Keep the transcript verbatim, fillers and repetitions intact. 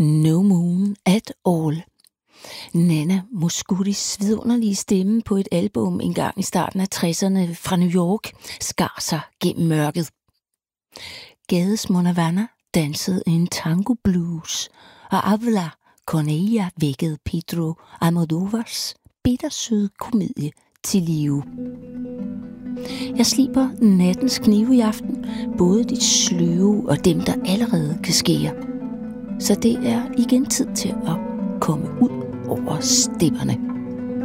No Moon at All. Nana Mouskouris vidunderlige stemme på et album engang i starten af tresserne fra New York skar sig gennem mørket. Gades Monavana dansede en tango blues, og Avila Corneilla vækkede Pedro Almodóvars bittersøde komedie til live. Jeg sliber nattens knive i aften, både de sløve og dem, der allerede kan skære. Så det er igen tid til at komme ud over stepperne.